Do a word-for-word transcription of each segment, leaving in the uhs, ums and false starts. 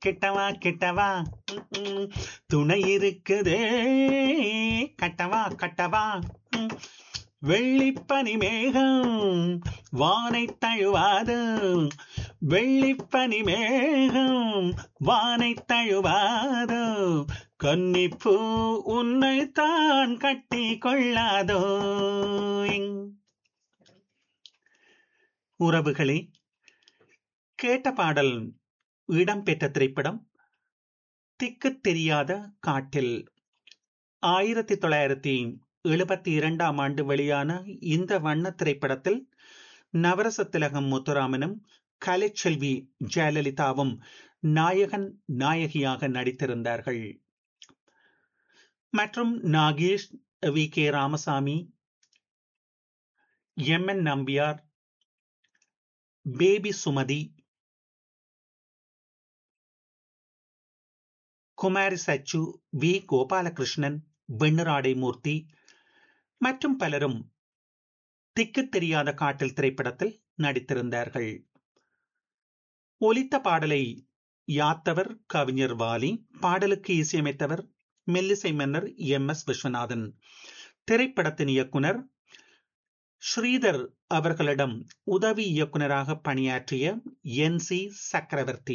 கெட்டவா கெட்டவா ம், ம். துணை இருக்குதே கட்டவா கட்டவா ம். வெள்ளிப்பனி மேகம் வானை தழுவாது, வெள்ளிப்பனி மேகம் வானை தழுவாது, கன்னிப்பூ உன்னைத்தான் கட்டி கொள்ளாதோ. உறவுகளே, கேட்ட பாடல் இடம்பெற்ற திரைப்படம் திக்குத் தெரியாத காட்டில். ஆயிரத்தி தொள்ளாயிரத்தி எழுபத்தி இரண்டாம் ஆண்டு வெளியான இந்த வண்ண திரைப்படத்தில் நவரச திலகம் முத்துராமனும் கலைச்செல்வி ஜெயலலிதாவும் நாயகன் நாயகியாக நடித்திருந்தார்கள். மற்றும் Nagesh, V K Ramasamy, M N Nambiar, baby Sumathi, Kumari Sachu, we Gopalakrishnan, வெண்ணிராடை மூர்த்தி மற்றும் பலரும் திக்கு தெரியாத காட்டில் திரைப்படத்தில் நடித்திருந்தார்கள். ஒலித்த பாடலை யாத்தவர் கவிஞர் வாலி, பாடலுக்கு இசையமைத்தவர் மெல்லிசை மன்னர் எம் எஸ் விஸ்வநாதன். திரைப்படத்தின் இயக்குனர் ஸ்ரீதர் அவர்களிடம் உதவி இயக்குனராக பணியாற்றிய என் சி சக்கரவர்த்தி.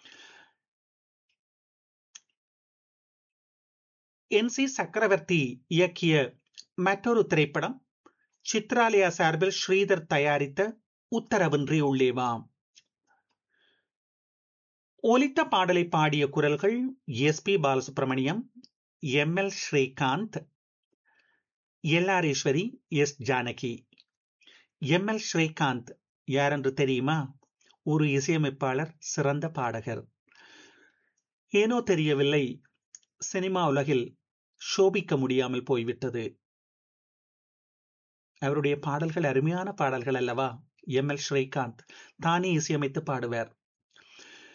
என் சி சக்கரவர்த்தி இயக்கிய மற்றொரு திரைப்படம் சித்ராலயா சார்பில் ஸ்ரீதர் தயாரித்த உத்தரவின்றி உள்ளே வா. ஒலித்த பாடலை பாடிய குரல்கள் S B Balasubramaniam, M L Srikanth, L R Eswari, S Janaki. M L Srikanth யார் என்று தெரியுமா? ஒரு இசையமைப்பாளர், சிறந்த பாடகர். ஏனோ தெரியவில்லை, சினிமா உலகில் சோபிக்க முடியாமல் போய்விட்டது. அவருடைய பாடல்கள் அருமையான பாடல்கள் அல்லவா? எம் எல் ஸ்ரீகாந்த் தானே இசையமைத்து பாடுவார்.